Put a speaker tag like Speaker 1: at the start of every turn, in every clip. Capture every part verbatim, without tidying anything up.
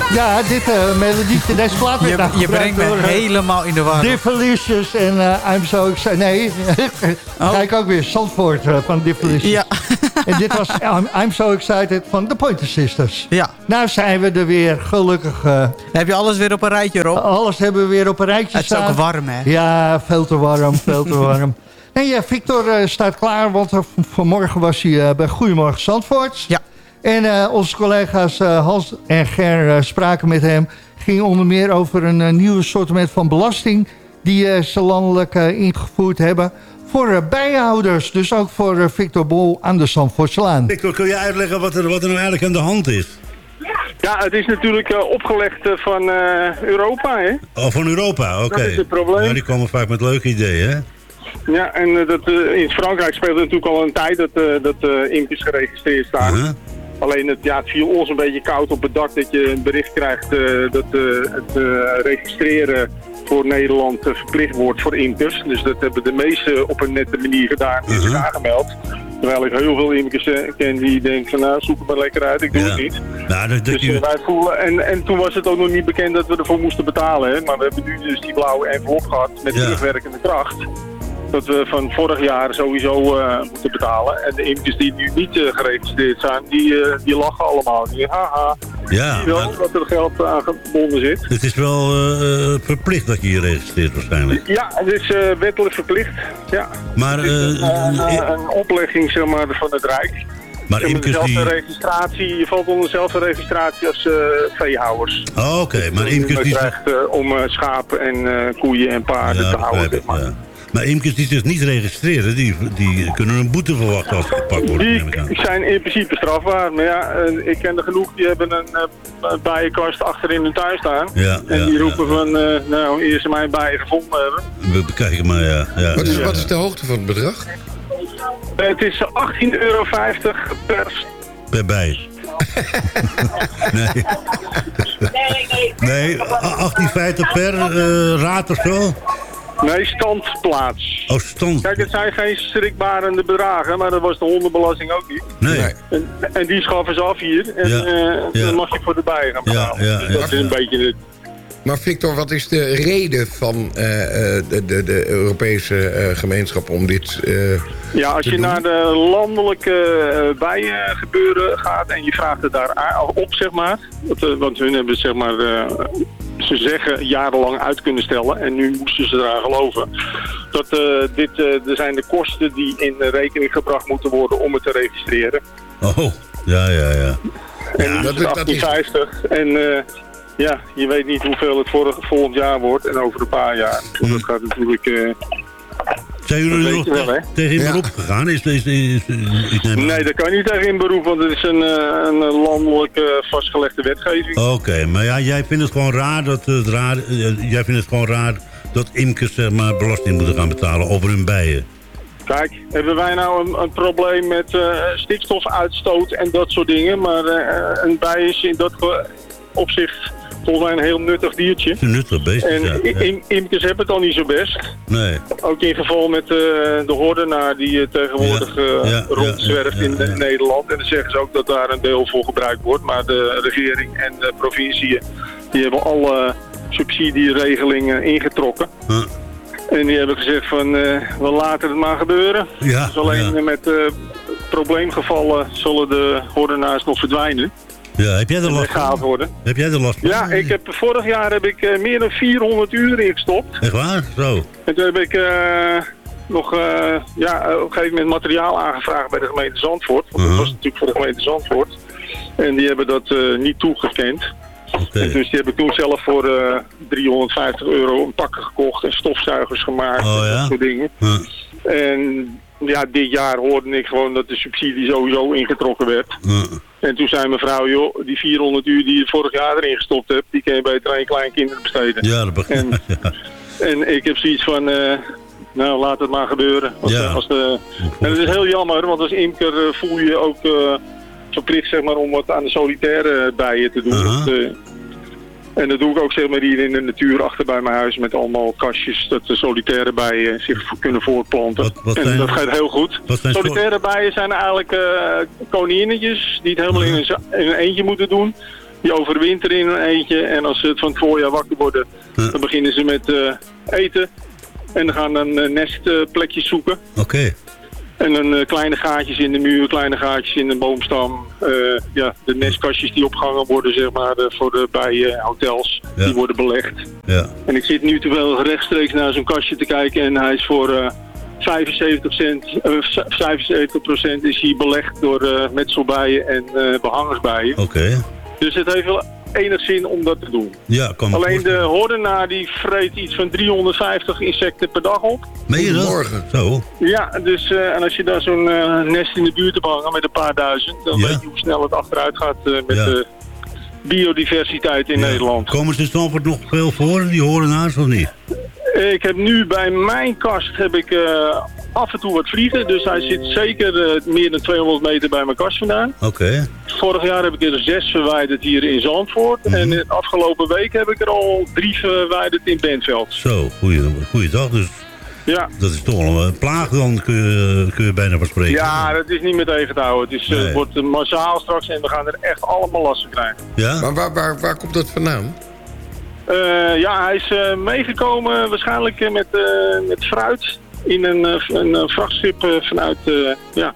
Speaker 1: Ja, dit uh, melodietje, deze plaat werd
Speaker 2: Je, je brengt me door, helemaal in de war.
Speaker 1: Diffelicious en uh, I'm So Excited. Nee, oh. Kijk ook weer. Zandvoort uh, van Diffelicious. Ja. En dit was I'm, I'm So Excited van The Pointer Sisters.
Speaker 2: Ja.
Speaker 1: Nou zijn we er weer, gelukkig. Uh,
Speaker 2: Heb je alles weer op een rijtje, Rob?
Speaker 1: Alles hebben we weer op een rijtje staan.
Speaker 2: Het is ook warm, hè?
Speaker 1: Ja, veel te warm, veel te warm. En ja, Victor uh, staat klaar, want uh, vanmorgen was hij uh, bij Goedemorgen Zandvoort. Ja. En uh, onze collega's uh, Hans en Ger uh, spraken met hem. Ging onder meer over een uh, nieuwe soortement van belasting die uh, ze landelijk uh, ingevoerd hebben voor uh, bijenhouders. Dus ook voor uh, Victor Bol aan de Zandvoortslaan.
Speaker 3: Victor, kun je uitleggen wat er, wat er nou eigenlijk aan de hand is?
Speaker 4: Ja, het is natuurlijk uh, opgelegd uh, van uh, Europa, hè?
Speaker 3: Oh, van Europa, oké. Okay.
Speaker 4: Dat is het probleem.
Speaker 3: Ja, die komen vaak met leuke ideeën, hè?
Speaker 4: Ja, en uh, dat, uh, in Frankrijk speelt het natuurlijk al een tijd dat, uh, dat uh, imkers geregistreerd staan. Uh-huh. Alleen het, ja, het viel ons een beetje koud op het dak dat je een bericht krijgt uh, dat uh, het uh, registreren voor Nederland uh, verplicht wordt voor imkers. Dus dat hebben de meesten op een nette manier gedaan en zich uh-huh. aangemeld. Terwijl ik heel veel imkers uh, ken die denken van nou zoek het maar lekker uit, ik doe ja. het niet. Nou, dat, dat dus uh, wij voelen, en, en toen was het ook nog niet bekend dat we ervoor moesten betalen. Hè? Maar we hebben nu dus die blauwe envelop gehad met ja. terugwerkende kracht. Dat we van vorig jaar sowieso uh, moeten betalen. En de imkers die nu niet uh, geregistreerd zijn, die, uh, die lachen allemaal. Die haha,
Speaker 3: ja,
Speaker 4: zie je wel dat er geld aan gebonden zit.
Speaker 3: Het is wel uh, verplicht dat je je registreert waarschijnlijk.
Speaker 4: Ja, het is uh, wettelijk verplicht. Ja.
Speaker 3: Maar, uh,
Speaker 4: het is een, uh, uh, een oplegging zeg maar, van het Rijk.
Speaker 3: Maar imkers die...
Speaker 4: registratie, je valt onder dezelfde registratie als uh, veehouders.
Speaker 3: Oh, oké. Okay. Maar imkers die...
Speaker 4: krijgt uh, om uh, schapen en uh, koeien en paarden
Speaker 3: ja,
Speaker 4: te houden.
Speaker 3: Maar. Ja. Maar imkers die zich niet registreren, die, die kunnen een boete verwachten als ze gepakt worden.
Speaker 4: Die zijn in principe strafbaar. Maar ja, uh, ik ken er genoeg, die hebben een uh, bijenkast achter in hun tuin staan. Ja, en ja, die roepen ja, van, uh, nou, eerst ze mijn bijen gevonden hebben.
Speaker 3: We bekijken maar, ja. ja.
Speaker 5: Wat, is, wat is de hoogte van het bedrag?
Speaker 4: Uh, het is achttien euro vijftig per...
Speaker 3: Per bij. nee. Nee, achttien vijftig per uh, raad of zo?
Speaker 4: Nee, standplaats.
Speaker 3: Oh, stand.
Speaker 4: Kijk, het zijn geen schrikbarende bedragen, maar dat was de hondenbelasting ook niet.
Speaker 3: Nee.
Speaker 4: En, en die schaffen ze af hier. En ja. uh, ja. dan mag je voor de bijen gaan betalen. Ja, ja, ja, dat is een beetje het...
Speaker 5: Maar Victor, wat is de reden van uh, de, de, de Europese uh, gemeenschap om dit uh,
Speaker 4: Ja, als
Speaker 5: te
Speaker 4: je
Speaker 5: doen?
Speaker 4: naar de landelijke uh, bijengebeuren gaat en je vraagt het daar op, zeg maar. Want, uh, want hun hebben zeg maar... Uh, ze zeggen jarenlang uit kunnen stellen en nu moesten ze eraan geloven. Dat uh, dit uh, er zijn de kosten die in rekening gebracht moeten worden om het te registreren.
Speaker 3: Oh, ja, ja, ja.
Speaker 4: En
Speaker 3: ja,
Speaker 4: dat is achttien vijftig en uh, ja, je weet niet hoeveel het vorig, volgend jaar wordt en over een paar jaar. Dus dat gaat natuurlijk... Uh,
Speaker 3: Zijn jullie er nog wel, te, tegen in beroep ja. gegaan? Is, is, is, is, is,
Speaker 4: nee, dat kan niet tegen in beroep, want het is een, een landelijke vastgelegde wetgeving.
Speaker 3: Oké, okay, maar ja, jij vindt het gewoon raar dat het raar, jij vindt het gewoon raar dat imkers zeg maar belasting moeten gaan betalen over hun bijen.
Speaker 4: Kijk, hebben wij nou een, een probleem met uh, stikstofuitstoot en dat soort dingen, maar uh, een bij is in dat opzicht volgens mij een heel nuttig diertje.
Speaker 3: Een nuttig beest,
Speaker 4: en
Speaker 3: ja.
Speaker 4: ja. im imkers hebben het al niet zo best.
Speaker 3: Nee.
Speaker 4: Ook in geval met uh, de hordenaar die uh, tegenwoordig uh, ja, ja, rondzwerft ja, ja, ja, ja. in Nederland. En dan zeggen ze ook dat daar een deel voor gebruikt wordt. Maar de regering en de provinciën die hebben alle subsidieregelingen ingetrokken. Huh. En die hebben gezegd van uh, we laten het maar gebeuren. Ja, dus alleen ja. met uh, probleemgevallen zullen de hordenaars nog verdwijnen.
Speaker 3: Ja, heb jij er last van?
Speaker 4: Worden.
Speaker 3: Heb jij er last van?
Speaker 4: Ja, ik heb, vorig jaar heb ik uh, meer dan vierhonderd uur ingestopt.
Speaker 3: Echt waar? Zo.
Speaker 4: En toen heb ik uh, nog uh, ja, op een gegeven moment materiaal aangevraagd bij de gemeente Zandvoort. Want uh-huh. dat was natuurlijk voor de gemeente Zandvoort. En die hebben dat uh, niet toegekend. Okay. En dus die heb ik toen zelf voor uh, driehonderdvijftig euro een pakken gekocht en stofzuigers gemaakt
Speaker 3: oh,
Speaker 4: en
Speaker 3: ja?
Speaker 4: dat soort dingen. Huh. En ja, dit jaar hoorde ik gewoon dat de subsidie sowieso ingetrokken werd. Huh. En toen zei mevrouw, joh, die vierhonderd uur die je vorig jaar erin gestopt hebt, die kan je beter aan je kleinkinderen besteden.
Speaker 3: Ja, dat begrijp ik.
Speaker 4: En, ja. en ik heb zoiets van, uh, nou, laat het maar gebeuren. Als, ja. als de, en het is heel jammer, want als imker uh, voel je ook uh, verplicht, zeg maar, om wat aan de solitaire bijen te doen. Uh-huh. dat, uh, en dat doe ik ook, zeg maar, hier in de natuur achter bij mijn huis met allemaal kastjes, dat de solitaire bijen zich kunnen voortplanten. Wat, wat en zijn, dat gaat heel goed. Solitaire bijen zijn eigenlijk uh, koninginnetjes die het helemaal uh-huh. in, een, in een eentje moeten doen. Die overwinteren in een eentje. En als ze het van het voorjaar wakker worden,
Speaker 3: Huh.
Speaker 4: dan beginnen ze met uh, eten. En dan gaan dan uh, nestplekjes zoeken.
Speaker 3: Oké. Okay.
Speaker 4: En dan uh, kleine gaatjes in de muur, kleine gaatjes in de boomstam. Uh, ja, de nestkastjes die opgehangen worden, zeg maar, uh, voor de bijenhotels, ja. Die worden belegd.
Speaker 3: Ja.
Speaker 4: En ik zit nu terwijl rechtstreeks naar zo'n kastje te kijken en hij is voor uh, vijfenzeventig procent is hij belegd door uh, metselbijen en uh, behangersbijen.
Speaker 3: Oké. Okay.
Speaker 4: Dus het heeft wel enig zin om dat te doen.
Speaker 3: Ja, kan
Speaker 4: Alleen de hoordenaar die vreet iets van driehonderdvijftig insecten per dag op.
Speaker 3: Meen je dat? Morgen. Zo.
Speaker 4: Ja, dus uh, en als je daar zo'n uh, nest in de buurt hebt hangen met een paar duizend, dan ja. weet je hoe snel het achteruit gaat uh, met de ja. biodiversiteit in ja. Nederland.
Speaker 3: Komen ze in Zandvoort nog veel voor, die hoordenaars, of niet?
Speaker 4: Ik heb nu bij mijn kast heb ik uh, af en toe wat vliegen. Dus hij zit zeker uh, meer dan tweehonderd meter bij mijn kast vandaan.
Speaker 3: Oké. Okay.
Speaker 4: Vorig jaar heb ik er zes verwijderd hier in Zandvoort. Mm-hmm. En de afgelopen week heb ik er al drie verwijderd in Bentveld.
Speaker 3: Zo, goeie dag. Dus ja. Dat is toch wel een plaag dan, kun je, kun je bijna van spreken.
Speaker 4: Ja, dat is niet meer tegen te houden. Het is, nee. uh, wordt massaal straks en we gaan er echt allemaal last van krijgen.
Speaker 5: Ja? Maar waar, waar, waar komt dat vandaan?
Speaker 4: Uh, ja, hij is uh, meegekomen waarschijnlijk uh, met, uh, met fruit in een, uh, een uh, vrachtschip uh, vanuit uh, ja,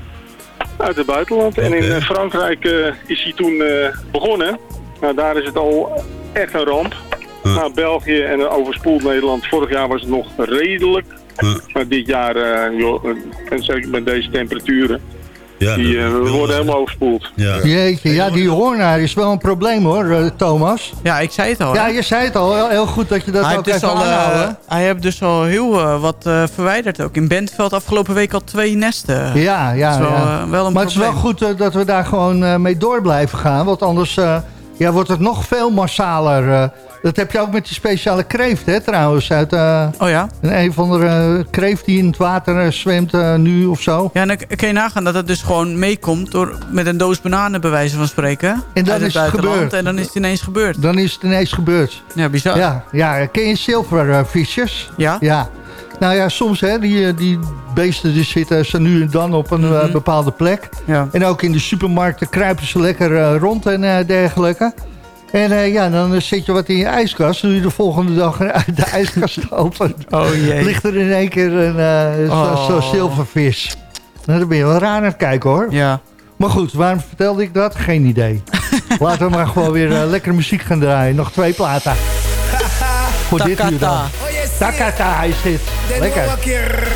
Speaker 4: uit het buitenland. Okay. En in uh, Frankrijk uh, is hij toen uh, begonnen. Nou, daar is het al echt een ramp. Huh. Nou, België en uh, overspoeld Nederland. Vorig jaar was het nog redelijk. Huh. Maar dit jaar, uh, joh, en zeker met deze temperaturen, ja, die uh, we worden helemaal overspoeld.
Speaker 1: Ja. Jeetje, ja, die hoornaar is wel een probleem hoor, uh, Thomas.
Speaker 2: Ja, ik zei het al.
Speaker 1: Ja, je zei het al. Heel, heel goed dat je dat hij ook
Speaker 2: dus
Speaker 1: even
Speaker 2: al,
Speaker 1: aanhouden.
Speaker 2: Uh, hij heeft dus al heel uh, wat uh, verwijderd ook. In Bentveld afgelopen week al twee nesten.
Speaker 1: Ja, ja.
Speaker 2: Wel,
Speaker 1: ja.
Speaker 2: Uh, wel een
Speaker 1: maar
Speaker 2: probleem.
Speaker 1: het is wel goed uh, dat we daar gewoon uh, mee door blijven gaan. Want anders uh, ja, wordt het nog veel massaler. Uh, dat heb je ook met die speciale kreeft, hè, trouwens. Uit, uh,
Speaker 2: oh ja?
Speaker 1: Een, een of andere uh, kreeft die in het water uh, zwemt uh, nu of zo.
Speaker 2: Ja, en dan kun je nagaan dat het dus gewoon meekomt door met een doos bananen, bij wijze van spreken.
Speaker 1: En dan is het gebeurd.
Speaker 2: En dan is het ineens gebeurd.
Speaker 1: Dan is het ineens gebeurd.
Speaker 2: Ja, bizar.
Speaker 1: Ja, ja, ken je zilvervisjes?
Speaker 2: Uh, ja?
Speaker 1: Ja. Nou ja, soms hè, die, die beesten die zitten ze nu en dan op een mm-hmm. uh, bepaalde plek. Ja. En ook in de supermarkten kruipen ze lekker uh, rond en uh, dergelijke. En uh, ja, dan uh, zet je wat in je ijskast. Doe je de volgende dag uit de ijskast open.
Speaker 2: Oh jee.
Speaker 1: Ligt er in één keer een uh, oh. zo'n zo zilvervis. Nou, dan ben je wel raar aan het kijken hoor.
Speaker 2: Ja.
Speaker 1: Maar goed, waarom vertelde ik dat? Geen idee. Laten we maar gewoon weer uh, lekker muziek gaan draaien. Nog twee platen. Voor dit uur dan. Takata is dit. Lekker.